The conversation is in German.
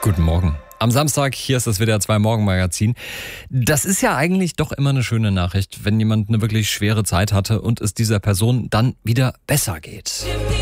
Guten Morgen. Am Samstag, hier ist das WDR 2 Morgenmagazin. Das ist ja eigentlich doch immer eine schöne Nachricht, wenn jemand eine wirklich schwere Zeit hatte und es dieser Person dann wieder besser geht.